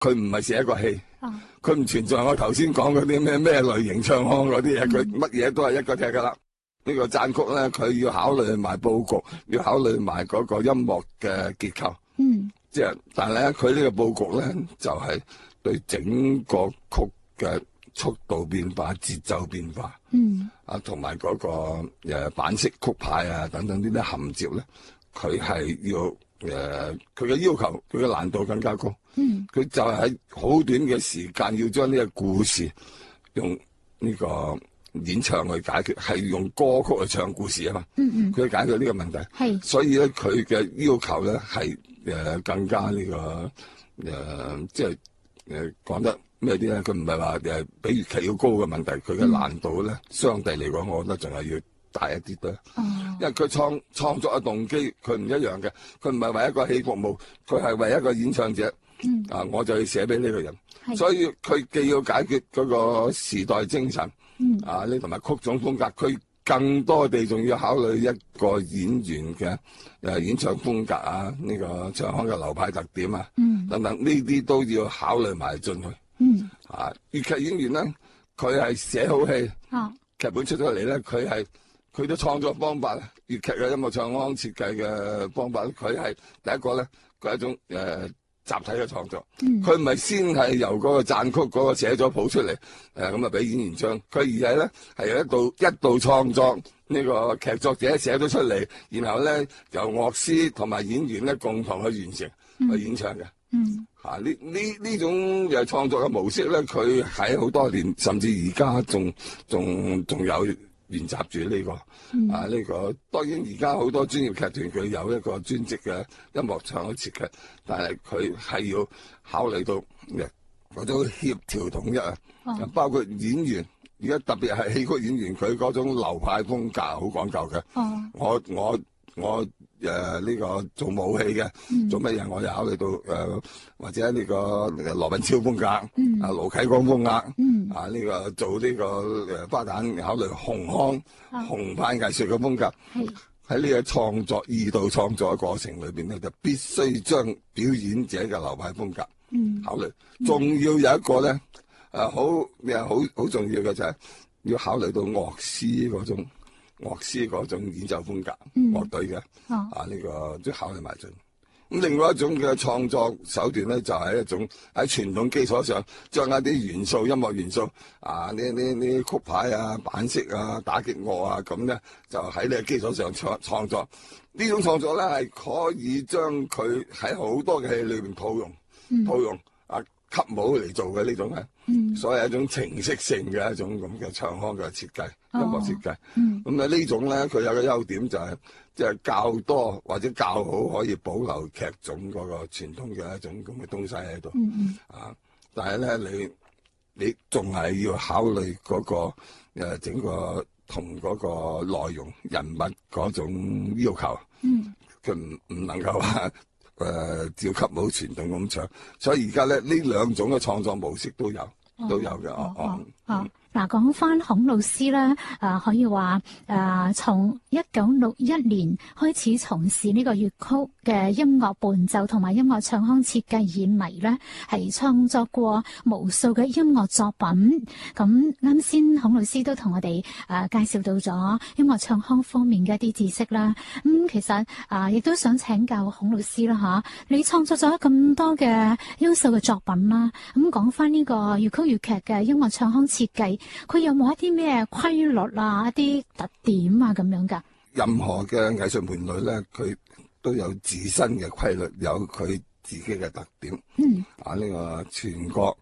佢唔係寫一個戲，佢唔存在我頭先講嗰啲咩類型唱腔嗰啲嘢，佢乜嘢都係一個踢噶啦。呢個讚曲咧，佢要考慮埋佈局，要考慮埋嗰個音樂嘅結構。即係，但係咧，佢呢個佈局咧，就係對整個曲嘅速度變化、節奏變化。同埋嗰個版式曲派啊等等呢啲銜接咧，佢係要佢嘅要求，佢嘅難度更加高。佢就係喺好短嘅時間要將呢個故事用呢個演唱去解決，係用歌曲去唱故事啊嘛。佢解決呢個問題，所以咧佢嘅要求咧係更加呢個即係講得咩啲咧？佢唔係話比粵劇要高嘅問題，佢嘅難度咧相對嚟講，我覺得仲係要大一啲多。因為佢創作嘅動機佢唔一樣嘅，佢唔係為一個戲服務，佢係為一個演唱者。我就要寫俾呢個人，所以佢既要解決嗰個時代精神，呢同埋曲種風格，佢更多地仲要考慮一個演員嘅演唱風格啊，呢個唱腔嘅流派特點啊，等等呢啲都要考慮埋進去。粵劇演員咧，佢係寫好戲，劇本出咗嚟咧，佢嘅創作方法，粵劇嘅音樂唱腔設計嘅方法，佢係第一個咧，佢係一種集體嘅創作，佢唔係先係由嗰個讚曲嗰個寫咗譜出嚟，咁啊俾演員唱，佢而係咧係由一度創作呢個劇作者寫咗出嚟，然後咧由樂師同埋演員咧共同去完成去演唱嘅。呢種嘅創作嘅模式咧，佢喺好多年，甚至而家仲有沿襲住呢個。呢個當然而家好多專業劇團佢有一個專職嘅音樂唱腔設計，但係佢係要考慮到嗰種協調統一啊，包括演員，而家特別係戲曲演員，佢嗰種流派風格好講究嘅。我呢個做武戲嘅，做乜嘢我就考慮到或者呢個羅品超風格，盧啟光風格，呢個做呢個花旦考慮紅腔紅派藝術嘅風格。喺呢個創作二度創作嘅過程裏邊咧，就必須將表演者嘅流派風格考慮，仲要有一個咧好重要嘅就係要考慮到樂師嗰種演奏風格，樂隊嘅呢個都考慮埋盡。咁另外一種嘅創作手段咧，就係一種喺傳統基礎上將一啲元素、音樂元素呢曲牌啊、版式啊、打擊樂啊咁咧，就喺呢個基礎上創作。呢種創作咧係可以將佢喺好多嘅戲裏邊套用級舞嚟做嘅呢種係，所謂一種程式性嘅一種咁嘅唱腔嘅設計，音樂設計。咁呢種咧，佢有個優點就係即係較多或者較好可以保留劇種嗰個傳統嘅一種咁嘅東西喺度。但係咧你仲係要考慮嗰個整個同嗰個內容人物嗰種要求。佢唔能夠話照級舞傳統咁唱，所以而家咧呢兩種嘅創作模式都有嘅。 嗱，講翻孔老師咧，可以話從1961年開始從事呢個粵曲嘅音樂伴奏同埋音樂唱腔設計以嚟咧，係創作過無數嘅音樂作品。咁啱先孔老師都同我哋介紹到咗音樂唱腔方面嘅一啲知識啦。其實亦都想請教孔老師啦嚇，你創作咗咁多嘅優秀嘅作品啦，咁講翻呢個粵曲粵劇嘅音樂唱腔設計，佢有冇一啲咩規律啊、一啲特點啊咁樣㗎？ 任何嘅藝術門類咧，佢都有自身嘅規律，有佢自己嘅特點。呢個全國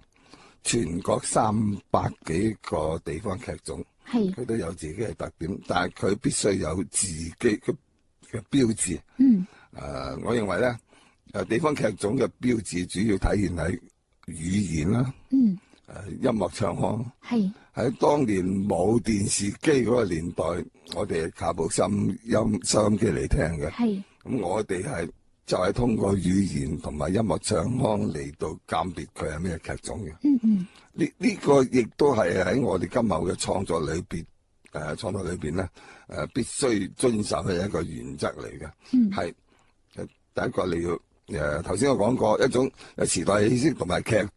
300幾個地方劇種，佢都有自己嘅特點，但係佢必須有自己嘅標誌。我認為咧，地方劇種嘅標誌主要體現喺語言啦。音樂唱腔喺當年冇電視機嗰個年代，我哋係靠部收音機嚟聽嘅。咁我哋就係通過語言同埋音樂唱腔嚟到鑑別佢係咩劇種嘅。呢個亦都係喺我哋今後嘅創作裏邊咧，必須遵守嘅一個原則嚟嘅。係第一個你要頭先我講過一種時代氣息同埋劇